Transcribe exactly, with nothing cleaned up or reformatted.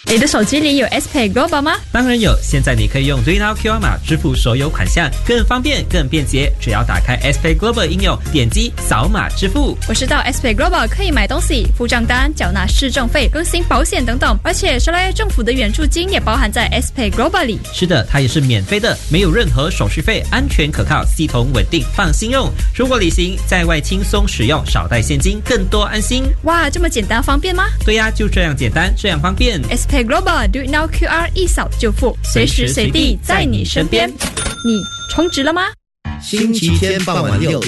你的手机里有 S Pay Global 吗？ 当然有，现在你可以用 DreamNow Q R 码支付所有款项，更方便更便捷。只要打开 S Pay Global 应用，点击扫码支付。 我知道 S Pay Global 可以买东西、付账单、缴纳市政费、更新保险等等，而且说来政府的援助金也包含在 S Pay Global 里。 是的，它也是免费的，没有任何手续费，安全可靠，系统稳定，放心用。出国旅行在外轻松使用，少带现金，更多安心。 哇，这么简单方便吗？ 对呀，就这样简单，这样方便。 S Pay Global Do It Now Q R 一扫就付，随时随地在你身边。你充值了吗？ 星期天傍晚六